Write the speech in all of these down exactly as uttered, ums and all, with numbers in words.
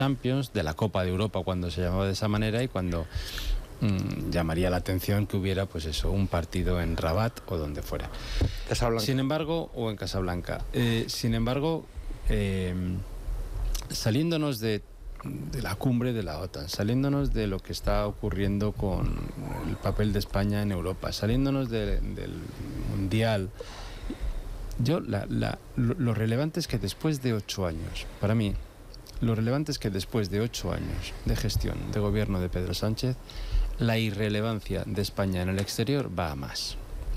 Champions, de la Copa de Europa cuando se llamaba de esa manera y cuando mmm, llamaría la atención que hubiera pues eso, un partido en Rabat o donde fuera. Casablanca. Sin embargo, o en Casablanca. Eh, sin embargo, eh, saliéndonos de, de la cumbre de la OTAN, saliéndonos de lo que está ocurriendo con el papel de España en Europa, saliéndonos de, del Mundial, yo la, la, lo, lo relevante es que después de ocho años, para mí, lo relevante es que después de ocho años de gestión de gobierno de Pedro Sánchez, la irrelevancia de España en el exterior va a más.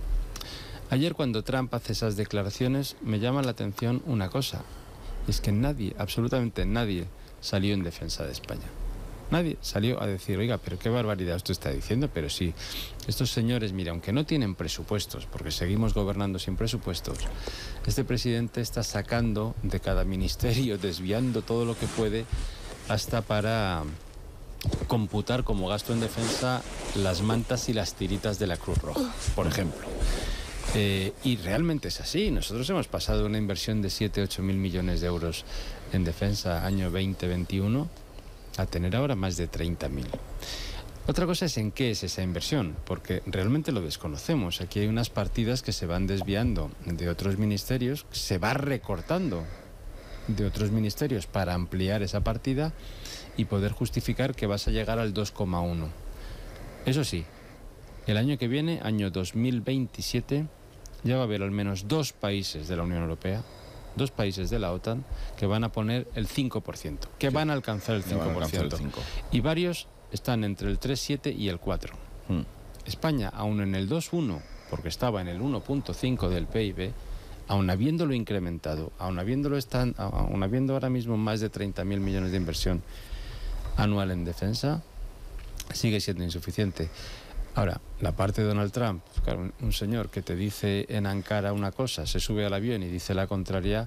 Ayer cuando Trump hace esas declaraciones me llama la atención una cosa, es que nadie, absolutamente nadie, salió en defensa de España. Nadie salió a decir, oiga, pero qué barbaridad usted está diciendo, pero sí, estos señores, mira, aunque no tienen presupuestos, porque seguimos gobernando sin presupuestos, este presidente está sacando de cada ministerio, desviando todo lo que puede, hasta para computar como gasto en defensa las mantas y las tiritas de la Cruz Roja, por ejemplo. Eh, y realmente es así. Nosotros hemos pasado de una inversión de siete, ocho mil millones de euros en defensa año veinte veintiuno a tener ahora más de treinta mil. Otra cosa es en qué es esa inversión, porque realmente lo desconocemos. Aquí hay unas partidas que se van desviando de otros ministerios, se va recortando de otros ministerios para ampliar esa partida y poder justificar que vas a llegar al dos coma uno. Eso sí, el año que viene, año dos mil veintisiete, ya va a haber al menos dos países de la Unión Europea, dos países de la OTAN, que van a poner el cinco por ciento, que sí, van a alcanzar el cinco por ciento. El y varios están entre el tres coma siete y el cuatro. Hmm. España, aún en el dos coma uno, porque estaba en el uno coma cinco del P I B, aún habiéndolo incrementado, aún habiéndolo están, aún habiendo ahora mismo más de treinta mil millones de inversión anual en defensa, sigue siendo insuficiente. Ahora, la parte de Donald Trump, claro, un señor que te dice en Ankara una cosa, se sube al avión y dice la contraria,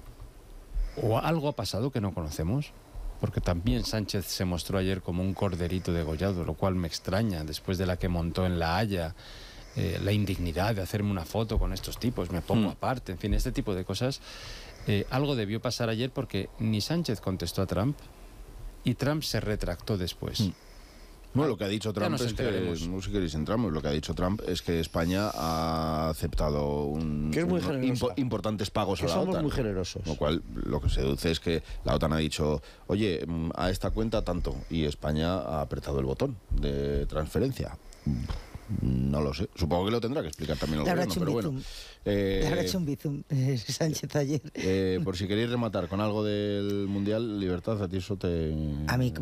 o algo ha pasado que no conocemos, porque también Sánchez se mostró ayer como un corderito degollado, lo cual me extraña, después de la que montó en La Haya, eh, la indignidad de hacerme una foto con estos tipos, me pongo mm. aparte, en fin, este tipo de cosas. Eh, algo debió pasar ayer porque ni Sánchez contestó a Trump y Trump se retractó después. Mm. Bueno, lo que ha dicho Trump es que, no si queréis entramos, lo que ha dicho Trump es que España ha aceptado un, que es muy un, impo, importantes pagos que a la somos OTAN. Muy generosos. Lo cual lo que se deduce es que la OTAN ha dicho, oye, a esta cuenta tanto, y España ha apretado el botón de transferencia. No lo sé. Supongo que lo tendrá que explicar también el Le gobierno, pero bueno. Eh, Le habrá hecho un bizum eh, Sánchez ayer. Eh, por si queréis rematar con algo del Mundial, Libertad, a ti eso te... A mí...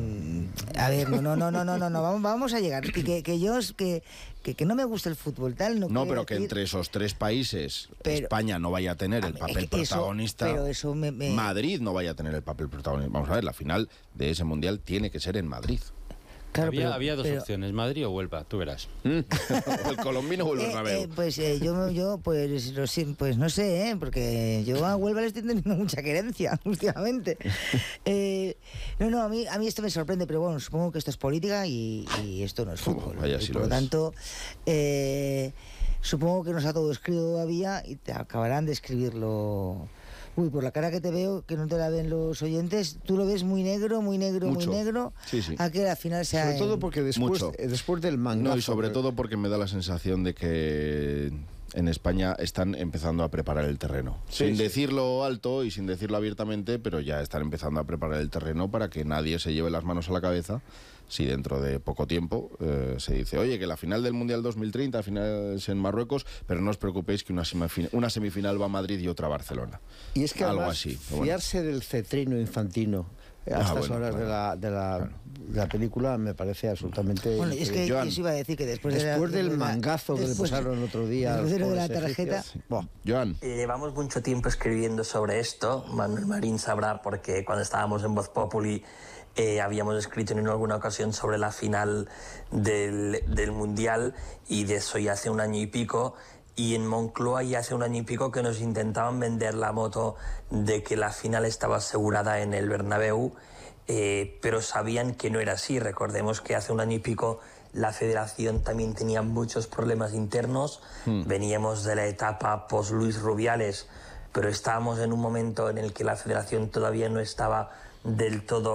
A ver, no, no, no, no, no, no, vamos, vamos a llegar. Que, que yo, que, que, que no me gusta el fútbol, tal... No, no pero que decir... entre esos tres países pero, España no vaya a tener el papel eso, protagonista, pero eso me, me... Madrid no vaya a tener el papel protagonista. Vamos a ver, la final de ese Mundial tiene que ser en Madrid. Claro, había, pero, había dos pero, opciones, Madrid o Huelva, tú verás. O el colombino o el Bernabéu. Eh, eh, pues eh, yo, yo pues, lo, pues no sé, ¿eh? Porque yo a Huelva le estoy teniendo mucha querencia últimamente. Eh, no, no, a mí, a mí esto me sorprende, pero bueno, supongo que esto es política y, y esto no es fútbol. Oh, vaya, y si por lo, lo tanto, eh, supongo que no está todo escrito todavía y te acabarán de escribirlo. Uy, por la cara que te veo, que no te la ven los oyentes, tú lo ves muy negro, muy negro, Mucho. muy negro, sí, sí. a que al final sea... Sobre todo porque después, eh, después del mangazo... No, y sobre todo porque me da la sensación de que en España están empezando a preparar el terreno. Sí, sin sí. decirlo alto y sin decirlo abiertamente, pero ya están empezando a preparar el terreno para que nadie se lleve las manos a la cabeza si dentro de poco tiempo eh, se dice, oye, que la final del Mundial dos mil treinta, final es en Marruecos, pero no os preocupéis que una semifinal, una semifinal va a Madrid y otra a Barcelona. Y es que algo además, así. Fiarse bueno. del cetrino infantino a ah, estas bueno, horas bueno, de, la, de, la, claro. de la película me parece absolutamente... Bueno, es que Joan, yo iba a decir que después, después de la, del de la, mangazo que después, le pasaron el otro día... Después de la tarjeta... Bueno, Joan. Llevamos mucho tiempo escribiendo sobre esto. Manuel Marín sabrá porque cuando estábamos en Voz Populi eh, habíamos escrito en alguna ocasión sobre la final del, del Mundial y de eso ya hace un año y pico. Y en Moncloa ya hace un año y pico que nos intentaban vender la moto de que la final estaba asegurada en el Bernabéu, eh, pero sabían que no era así. Recordemos que hace un año y pico la federación también tenía muchos problemas internos. Hmm. Veníamos de la etapa post-Luis Rubiales, pero estábamos en un momento en el que la federación todavía no estaba del todo